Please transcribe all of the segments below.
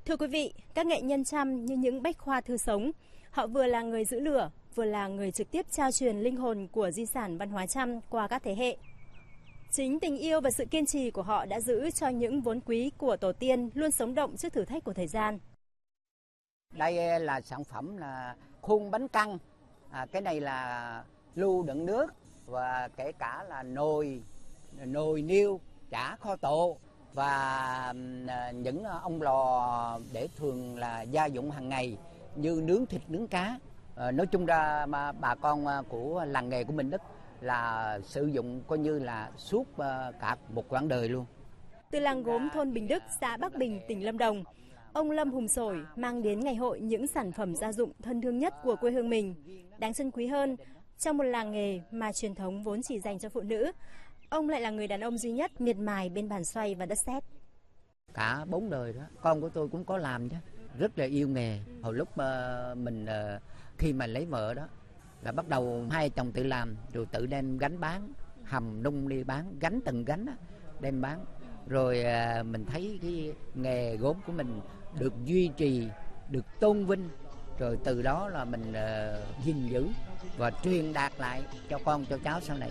Thưa quý vị, các nghệ nhân chăm như những bách khoa thư sống. Họ vừa là người giữ lửa, vừa là người trực tiếp trao truyền linh hồn của di sản văn hóa Chăm qua các thế hệ. Chính tình yêu và sự kiên trì của họ đã giữ cho những vốn quý của tổ tiên luôn sống động trước thử thách của thời gian. Đây là sản phẩm là khuôn bánh căn, cái này là lu đựng nước và kể cả là nồi niêu, chả kho tộ và những ông lò để thường là gia dụng hàng ngày như nướng thịt, nướng cá. Nói chung ra mà bà con của làng nghề của mình Đức là sử dụng coi như là suốt cả một quãng đời luôn. Từ làng gốm thôn Bình Đức, xã Bắc Bình, tỉnh Lâm Đồng, ông Lâm Hùng Sổi mang đến ngày hội những sản phẩm gia dụng thân thương nhất của quê hương mình. Đáng trân quý hơn, trong một làng nghề mà truyền thống vốn chỉ dành cho phụ nữ, ông lại là người đàn ông duy nhất miệt mài bên bàn xoay và đất sét. Cả 4 đời đó, con của tôi cũng có làm chứ, rất là yêu nghề. Hồi lúc mình khi mà lấy vợ đó là bắt đầu hai chồng tự làm rồi tự đem gánh bán, hầm nung đi bán, gánh từng gánh đó, đem bán. Rồi mình thấy cái nghề gốm của mình được duy trì, được tôn vinh, rồi từ đó là mình gìn giữ và truyền đạt lại cho con cho cháu sau này.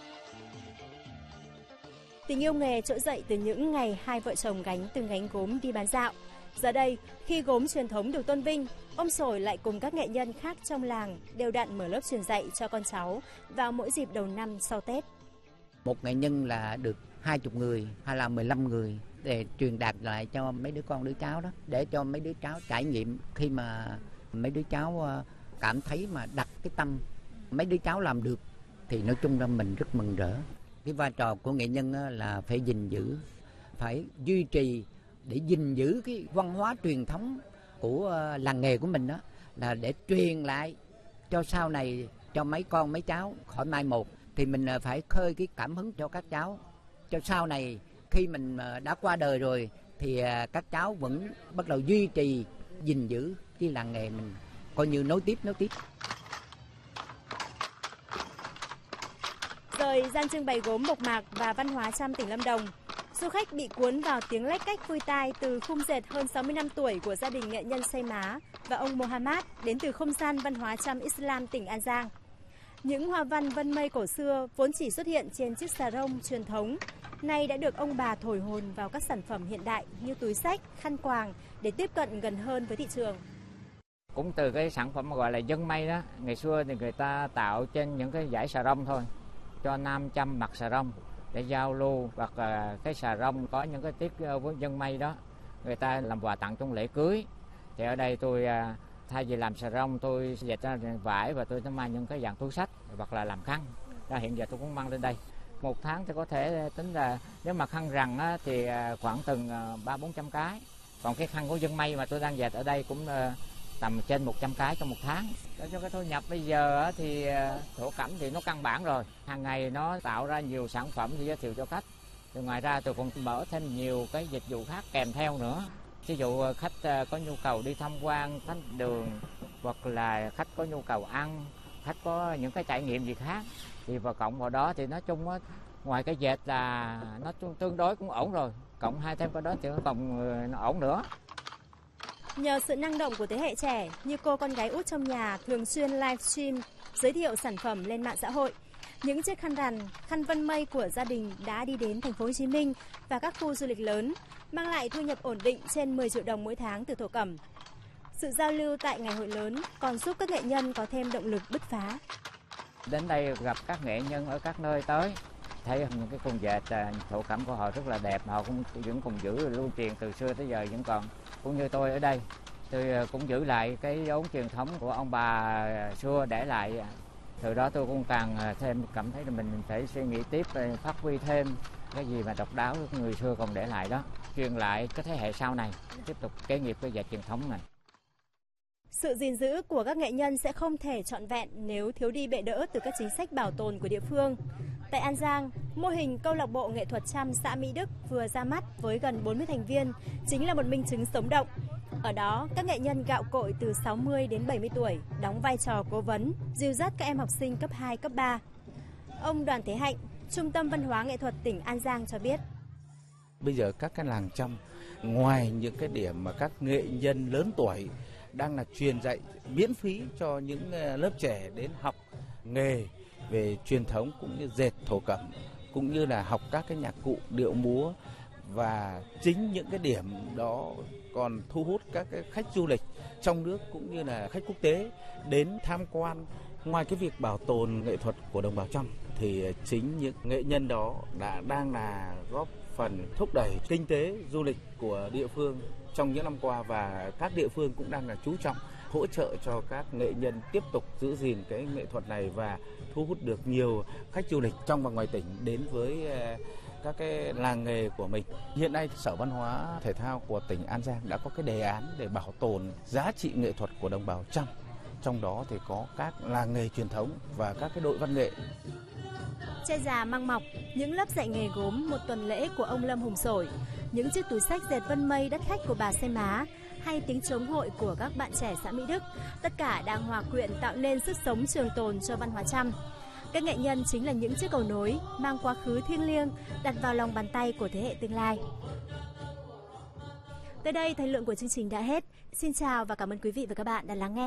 Tình yêu nghề trỗi dậy từ những ngày hai vợ chồng gánh từng gánh gốm đi bán dạo. Giờ đây, khi gốm truyền thống được tôn vinh, ông Sổi lại cùng các nghệ nhân khác trong làng đều đặn mở lớp truyền dạy cho con cháu vào mỗi dịp đầu năm sau Tết. Một nghệ nhân là được 20 người hay là 15 người để truyền đạt lại cho mấy đứa con đứa cháu đó, để cho mấy đứa cháu trải nghiệm. Khi mà mấy đứa cháu cảm thấy mà đặt cái tâm, mấy đứa cháu làm được thì nói chung là mình rất mừng rỡ. Cái vai trò của nghệ nhân là phải gìn giữ, phải duy trì để gìn giữ cái văn hóa truyền thống của làng nghề của mình đó, là để truyền lại cho sau này, cho mấy con mấy cháu khỏi mai một. Thì mình phải khơi cái cảm hứng cho các cháu, cho sau này khi mình đã qua đời rồi thì các cháu vẫn bắt đầu duy trì, gìn giữ cái làng nghề mình, coi như nối tiếp. Rời gian trưng bày gốm Mộc Mạc và văn hóa Chăm tỉnh Lâm Đồng, du khách bị cuốn vào tiếng lách cách vui tai từ khung dệt hơn 60 năm tuổi của gia đình nghệ nhân Say Má và ông Mohammad đến từ không gian văn hóa Chăm Islam tỉnh An Giang. Những hoa văn vân mây cổ xưa vốn chỉ xuất hiện trên chiếc xà rông truyền thống, nay đã được ông bà thổi hồn vào các sản phẩm hiện đại như túi xách, khăn quàng để tiếp cận gần hơn với thị trường. Cũng từ cái sản phẩm gọi là dân mây đó, ngày xưa thì người ta tạo trên những cái dải xà rông thôi, cho nam châm mặc xà rông để giao lưu, hoặc là cái xà rông có những cái tiết với dân mây đó người ta làm quà tặng trong lễ cưới. Thì ở đây tôi thay vì làm xà rông, tôi dệt ra vải và tôi mang những cái dạng túi xách hoặc là làm khăn. Đó, hiện giờ tôi cũng mang lên đây. Một tháng thì có thể tính là nếu mà khăn rằn á, thì khoảng từng 300-400 cái. Còn cái khăn của dân mây mà tôi đang dệt ở đây cũng tầm trên 100 cái trong một tháng. Để cho cái thu nhập bây giờ thì thổ cẩm thì nó căn bản rồi. Hàng ngày nó tạo ra nhiều sản phẩm để giới thiệu cho khách. Từ ngoài ra tôi còn mở thêm nhiều cái dịch vụ khác kèm theo nữa. Ví dụ khách có nhu cầu đi tham quan thánh đường, hoặc là khách có nhu cầu ăn, khách có những cái trải nghiệm gì khác thì vào cộng vào đó thì nói chung á, ngoài cái dệt là nó tương đối cũng ổn rồi, cộng hai thêm cái đó thì nó ổn nữa. Nhờ sự năng động của thế hệ trẻ, như cô con gái út trong nhà thường xuyên livestream giới thiệu sản phẩm lên mạng xã hội, những chiếc khăn rằn, khăn vân mây của gia đình đã đi đến thành phố Hồ Chí Minh và các khu du lịch lớn, mang lại thu nhập ổn định trên 10 triệu đồng mỗi tháng từ thổ cẩm. Sự giao lưu tại ngày hội lớn còn giúp các nghệ nhân có thêm động lực bứt phá. Đến đây gặp các nghệ nhân ở các nơi tới, thấy những cái cung dệt thổ cẩm của họ rất là đẹp, họ cũng vẫn còn giữ lưu truyền từ xưa tới giờ vẫn còn. Cũng như tôi ở đây, tôi cũng giữ lại cái vốn truyền thống của ông bà xưa để lại. Từ đó tôi cũng càng thêm cảm thấy là mình phải suy nghĩ tiếp, phát huy thêm cái gì mà độc đáo người xưa còn để lại đó, truyền lại cái thế hệ sau này tiếp tục kế nghiệp cái dệt truyền thống này. Sự gìn giữ của các nghệ nhân sẽ không thể trọn vẹn nếu thiếu đi bệ đỡ từ các chính sách bảo tồn của địa phương. Tại An Giang, mô hình câu lạc bộ nghệ thuật Chăm xã Mỹ Đức vừa ra mắt với gần 40 thành viên chính là một minh chứng sống động. Ở đó, các nghệ nhân gạo cội từ 60 đến 70 tuổi đóng vai trò cố vấn, dìu dắt các em học sinh cấp 2, cấp 3. Ông Đoàn Thế Hạnh, Trung tâm Văn hóa Nghệ thuật tỉnh An Giang cho biết. Bây giờ các cái làng Chăm Ngoài những cái điểm mà các nghệ nhân lớn tuổi đang là truyền dạy miễn phí cho những lớp trẻ đến học nghề về truyền thống cũng như dệt thổ cẩm, cũng như là học các cái nhạc cụ điệu múa, và chính những cái điểm đó còn thu hút các cái khách du lịch trong nước cũng như là khách quốc tế đến tham quan. Ngoài cái việc bảo tồn nghệ thuật của đồng bào Chăm thì chính những nghệ nhân đó đang là góp phần thúc đẩy kinh tế du lịch của địa phương trong những năm qua, và các địa phương cũng đang là chú trọng hỗ trợ cho các nghệ nhân tiếp tục giữ gìn cái nghệ thuật này và thu hút được nhiều khách du lịch trong và ngoài tỉnh đến với các cái làng nghề của mình. Hiện nay Sở Văn hóa Thể thao của tỉnh An Giang đã có cái đề án để bảo tồn giá trị nghệ thuật của đồng bào Chăm. Trong đó thì có các làng nghề truyền thống và các cái đội văn nghệ. Che già mang mọc, những lớp dạy nghề gốm một tuần lễ của ông Lâm Hùng Sổi, những chiếc túi xách dệt vân mây đất khách của bà Say Má, hay tiếng trống hội của các bạn trẻ xã Mỹ Đức, tất cả đang hòa quyện tạo nên sức sống trường tồn cho văn hóa Chăm. Các nghệ nhân chính là những chiếc cầu nối mang quá khứ thiêng liêng đặt vào lòng bàn tay của thế hệ tương lai. Tới đây thời lượng của chương trình đã hết. Xin chào và cảm ơn quý vị và các bạn đã lắng nghe.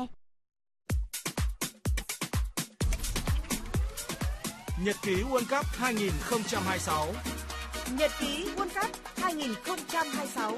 Nhật ký World Cup 2026. Nhật ký World Cup 2026.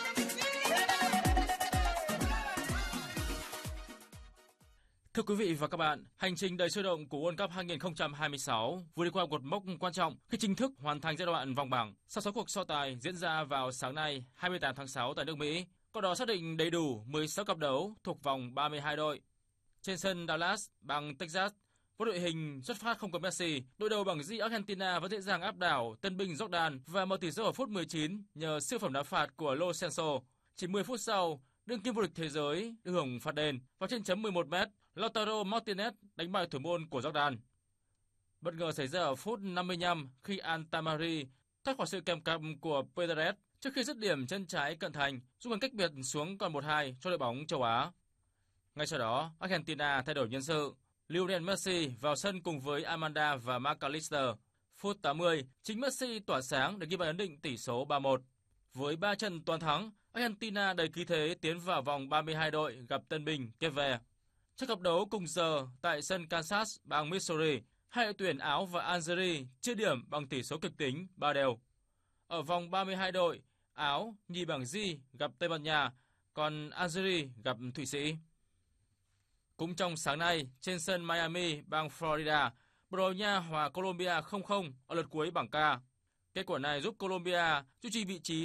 Thưa quý vị và các bạn, hành trình đầy sôi động của World Cup 2026 vừa đi qua một mốc quan trọng khi chính thức hoàn thành giai đoạn vòng bảng sau 6 cuộc so tài diễn ra vào sáng nay 28 tháng 6 tại nước Mỹ. Qua đó xác định đầy đủ 16 cặp đấu thuộc vòng 32 đội. Trên sân Dallas, bang Texas, với đội hình xuất phát không có Messi, đội đầu bảng G Argentina vẫn dễ dàng áp đảo tân binh Jordan và mở tỷ số ở phút 19 nhờ siêu phẩm đá phạt của Lo Celso. Chỉ 10 phút sau, đương kim vô địch thế giới được hưởng phạt đền và trên chấm 11 m, Lautaro Martinez đánh bại thủ môn của Jordan. Bất ngờ xảy ra ở phút 55 khi Antamari thoát khỏi sự kèm cặp của Pérez trước khi dứt điểm chân trái cận thành, giúp ngăn cách biệt xuống còn 1-2 cho đội bóng châu Á. Ngay sau đó, Argentina thay đổi nhân sự. Lionel Messi vào sân cùng với Amanda và McAllister. Phút 80, chính Messi tỏa sáng để ghi bàn ấn định tỷ số 3-1. Với 3 trận toàn thắng, Argentina đầy khí thế tiến vào vòng 32 đội gặp tân binh Cape Verde. Trong cặp đấu cùng giờ tại sân Kansas, bang Missouri, hai đội tuyển Áo và Algeria chia điểm bằng tỷ số kịch tính 3-3. Ở vòng 32 đội, Áo nhì bảng G gặp Tây Ban Nha, còn Algeria gặp Thụy Sĩ. Cũng trong sáng nay, trên sân Miami, bang Florida, Bồ Đào Nha hòa Colombia 0-0 ở lượt cuối bảng K. Kết quả này giúp Colombia duy trì vị trí